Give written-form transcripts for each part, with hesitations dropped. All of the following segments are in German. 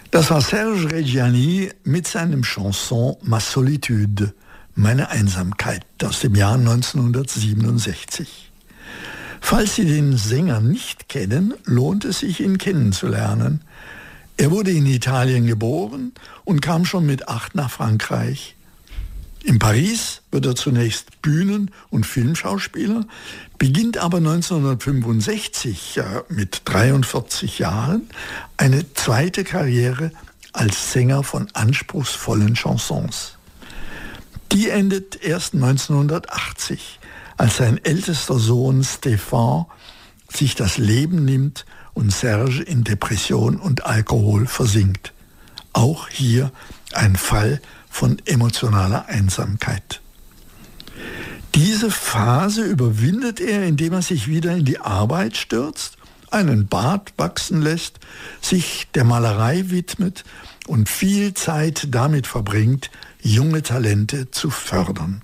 Das war Serge Reggiani mit seinem Chanson Ma Solitude, meine Einsamkeit, aus dem Jahr 1967. Falls Sie den Sänger nicht kennen, lohnt es sich, ihn kennenzulernen. Er wurde in Italien geboren und kam schon mit 8 nach Frankreich. In Paris wird er zunächst Bühnen- und Filmschauspieler, beginnt aber 1965 mit 43 Jahren eine zweite Karriere als Sänger von anspruchsvollen Chansons. Die endet erst 1980, als sein ältester Sohn Stéphane sich das Leben nimmt und Serge in Depression und Alkohol versinkt. Auch hier ein Fall von emotionaler Einsamkeit. Diese Phase überwindet er, indem er sich wieder in die Arbeit stürzt, einen Bart wachsen lässt, sich der Malerei widmet und viel Zeit damit verbringt, junge Talente zu fördern.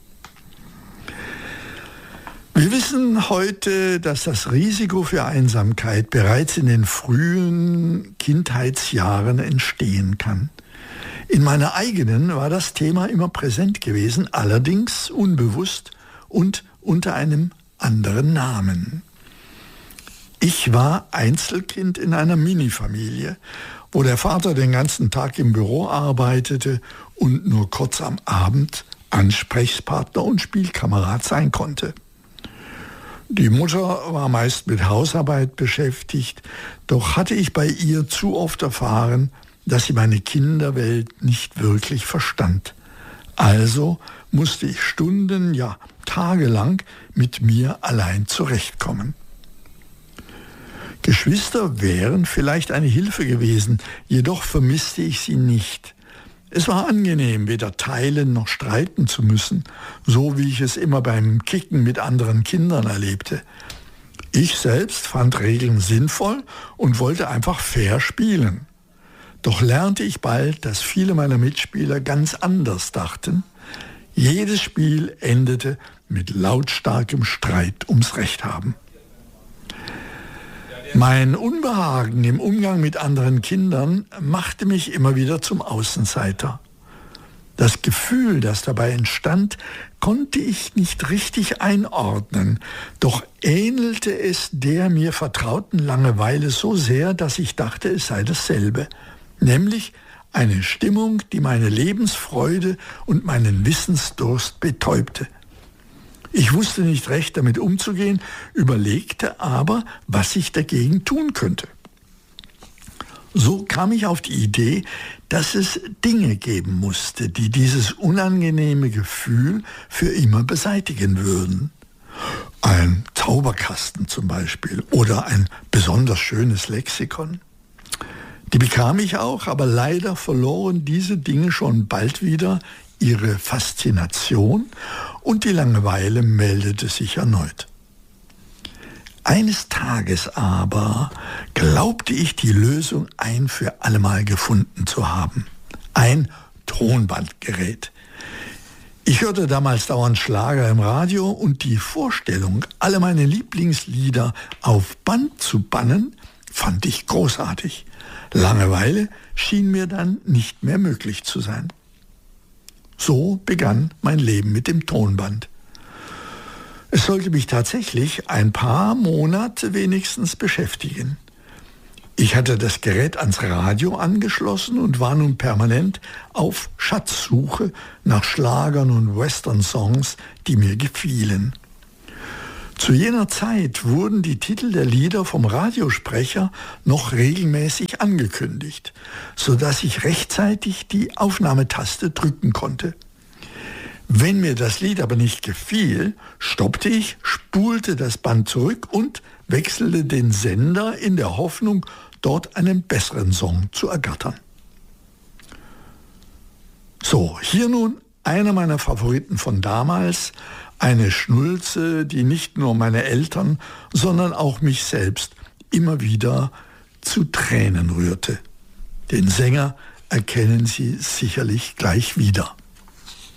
Wir wissen heute, dass das Risiko für Einsamkeit bereits in den frühen Kindheitsjahren entstehen kann. In meiner eigenen war das Thema immer präsent gewesen, allerdings unbewusst und unter einem anderen Namen. Ich war Einzelkind in einer Minifamilie, wo der Vater den ganzen Tag im Büro arbeitete und nur kurz am Abend Ansprechpartner und Spielkamerad sein konnte. Die Mutter war meist mit Hausarbeit beschäftigt, doch hatte ich bei ihr zu oft erfahren, dass sie meine Kinderwelt nicht wirklich verstand. Also musste ich Stunden, ja tagelang mit mir allein zurechtkommen. Geschwister wären vielleicht eine Hilfe gewesen, jedoch vermisste ich sie nicht. Es war angenehm, weder teilen noch streiten zu müssen, so wie ich es immer beim Kicken mit anderen Kindern erlebte. Ich selbst fand Regeln sinnvoll und wollte einfach fair spielen. Doch lernte ich bald, dass viele meiner Mitspieler ganz anders dachten. Jedes Spiel endete mit lautstarkem Streit ums Recht haben. Mein Unbehagen im Umgang mit anderen Kindern machte mich immer wieder zum Außenseiter. Das Gefühl, das dabei entstand, konnte ich nicht richtig einordnen, doch ähnelte es der mir vertrauten Langeweile so sehr, dass ich dachte, es sei dasselbe. Nämlich eine Stimmung, die meine Lebensfreude und meinen Wissensdurst betäubte. Ich wusste nicht recht, damit umzugehen, überlegte aber, was ich dagegen tun könnte. So kam ich auf die Idee, dass es Dinge geben musste, die dieses unangenehme Gefühl für immer beseitigen würden. Ein Zauberkasten zum Beispiel oder ein besonders schönes Lexikon. Die bekam ich auch, aber leider verloren diese Dinge schon bald wieder ihre Faszination und die Langeweile meldete sich erneut. Eines Tages aber glaubte ich, die Lösung ein für allemal gefunden zu haben. Ein Tonbandgerät. Ich hörte damals dauernd Schlager im Radio und die Vorstellung, alle meine Lieblingslieder auf Band zu bannen, fand ich großartig. Langeweile schien mir dann nicht mehr möglich zu sein. So begann mein Leben mit dem Tonband. Es sollte mich tatsächlich ein paar Monate wenigstens beschäftigen. Ich hatte das Gerät ans Radio angeschlossen und war nun permanent auf Schatzsuche nach Schlagern und Western-Songs, die mir gefielen. Zu jener Zeit wurden die Titel der Lieder vom Radiosprecher noch regelmäßig angekündigt, sodass ich rechtzeitig die Aufnahmetaste drücken konnte. Wenn mir das Lied aber nicht gefiel, stoppte ich, spulte das Band zurück und wechselte den Sender in der Hoffnung, dort einen besseren Song zu ergattern. So, hier nun einer meiner Favoriten von damals, eine Schnulze, die nicht nur meine Eltern, sondern auch mich selbst immer wieder zu Tränen rührte. Den Sänger erkennen Sie sicherlich gleich wieder.